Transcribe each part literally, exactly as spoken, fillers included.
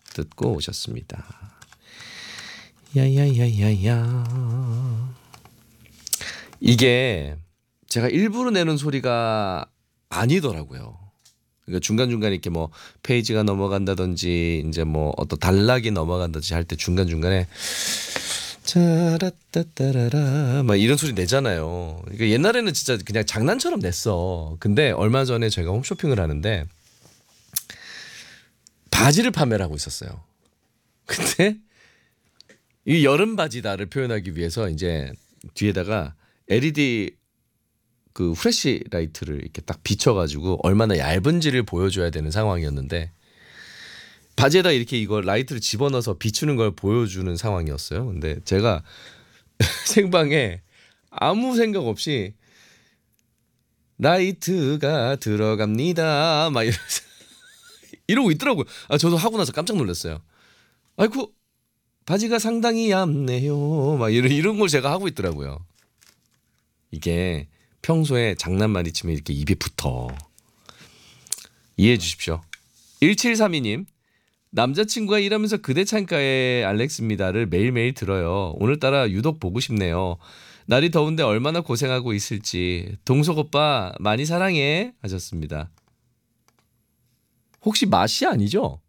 듣고 오셨습니다. 야야야야야. 이게 제가 일부러 내는 소리가 아니더라고요. 그러니까 중간중간에 이렇게 뭐 페이지가 넘어간다든지 이제 뭐 어떤 단락이 넘어간다든지 할 때 중간중간에 짜라따따라라 막 이런 소리 내잖아요. 그러니까 옛날에는 진짜 그냥 장난처럼 냈어. 근데 얼마 전에 저희가 홈쇼핑을 하는데 바지를 판매를 하고 있었어요. 근데 이 여름 바지다를 표현하기 위해서 이제 뒤에다가 엘이디 그 후레쉬 라이트를 이렇게 딱 비춰가지고 얼마나 얇은지를 보여줘야 되는 상황이었는데 바지에다 이렇게 이거 라이트를 집어넣어서 비추는 걸 보여주는 상황이었어요. 근데 제가 생방에 아무 생각 없이 라이트가 들어갑니다 막 이러면서 이러고 있더라고요. 아, 저도 하고 나서 깜짝 놀랐어요. 아이고 바지가 상당히 얇네요 막 이런, 이런 걸 제가 하고 있더라고요. 이게 평소에 장난말이 치면 이렇게 입에 붙어. 이해해 주십시오. 일칠삼이 님 남자친구가 일하면서 그대 창가에 알렉스입니다를 매일매일 들어요. 오늘따라 유독 보고 싶네요. 날이 더운데 얼마나 고생하고 있을지. 동석 오빠 많이 사랑해 하셨습니다. 혹시 맛이 아니죠?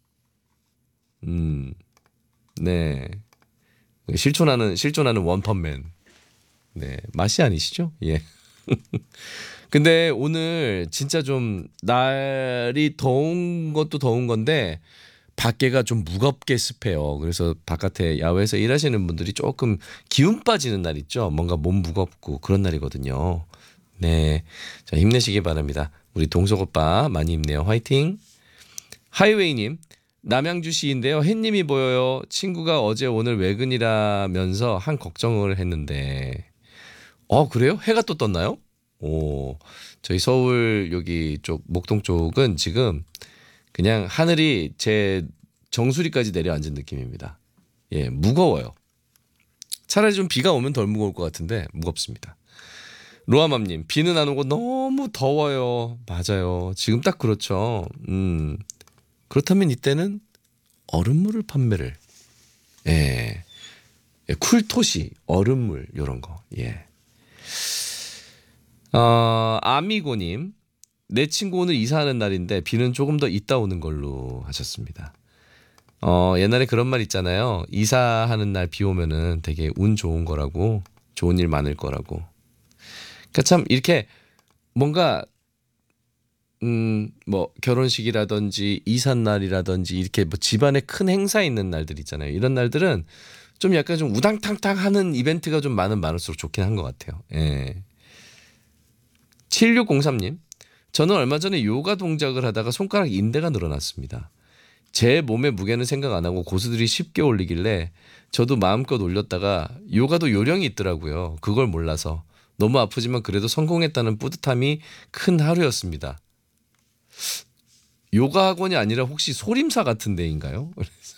음, 네. 실존하는 실존하는 원펀맨. 네, 맛이 아니시죠? 예. 근데 오늘 진짜 좀 날이 더운 것도 더운 건데 밖에가 좀 무겁게 습해요. 그래서 바깥에 야외에서 일하시는 분들이 조금 기운 빠지는 날 있죠. 뭔가 몸 무겁고 그런 날이거든요. 네, 자 힘내시기 바랍니다. 우리 동석 오빠 많이 힘내요. 화이팅. 하이웨이님 남양주시인데요. 햇님이 보여요. 친구가 어제 오늘 외근이라면서 한 걱정을 했는데 어 그래요? 해가 또 떴나요? 오, 저희 서울 여기 쪽 목동 쪽은 지금 그냥 하늘이 제 정수리까지 내려앉은 느낌입니다. 예, 무거워요. 차라리 좀 비가 오면 덜 무거울 것 같은데 무겁습니다. 로아맘님 비는 안 오고 너무 더워요. 맞아요. 지금 딱 그렇죠. 음, 그렇다면 이때는 얼음물을 판매를 예, 예 쿨토시 얼음물 이런 거 예. 어, 아미고님 내 친구 오늘 이사하는 날인데 비는 조금 더 있다 오는 걸로 하셨습니다. 어, 옛날에 그런 말 있잖아요. 이사하는 날 비 오면은 되게 운 좋은 거라고 좋은 일 많을 거라고. 그러니까 참 이렇게 뭔가 음, 뭐 결혼식이라든지 이삿날이라든지 이렇게 뭐 집안에 큰 행사 있는 날들 있잖아요. 이런 날들은 좀 약간 좀 우당탕탕 하는 이벤트가 좀 많은 많을수록 좋긴 한 것 같아요. 예. 칠육공삼님 저는 얼마 전에 요가 동작을 하다가 손가락 인대가 늘어났습니다. 제 몸의 무게는 생각 안 하고 고수들이 쉽게 올리길래 저도 마음껏 올렸다가 요가도 요령이 있더라고요. 그걸 몰라서 너무 아프지만 그래도 성공했다는 뿌듯함이 큰 하루였습니다. 요가 학원이 아니라 혹시 소림사 같은 데인가요?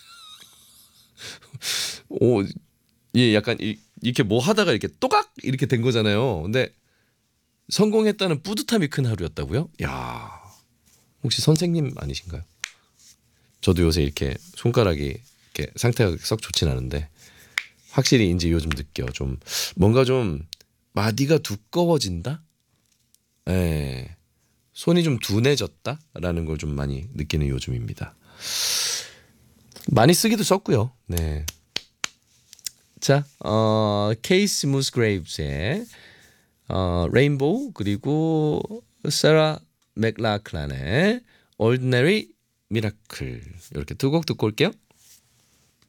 오, 예, 약간 이, 이렇게 뭐 하다가 이렇게 또각 이렇게 된 거잖아요. 근데 성공했다는 뿌듯함이 큰 하루였다고요? 야, 혹시 선생님 아니신가요? 저도 요새 이렇게 손가락이 이렇게 상태가 썩 좋진 않은데 확실히 이제 요즘 느껴. 좀 뭔가 좀 마디가 두꺼워진다? 예. 손이 좀 둔해졌다라는 걸 좀 많이 느끼는 요즘입니다. 많이 쓰기도 썼고요. 네. 자, 어, K 스무스 그레이브스의 어, 레인보우 그리고 세라 맥락클란의 Ordinary Miracle 이렇게 두 곡 듣고 올게요.